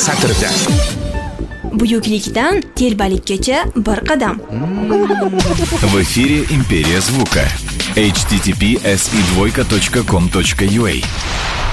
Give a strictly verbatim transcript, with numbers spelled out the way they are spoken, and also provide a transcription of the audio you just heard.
satrda. Buyuklikdan telbalikkacha bir qadam. В эфире Империя звука. эйч ти ти пи эс и двойка точка ком точка ю а.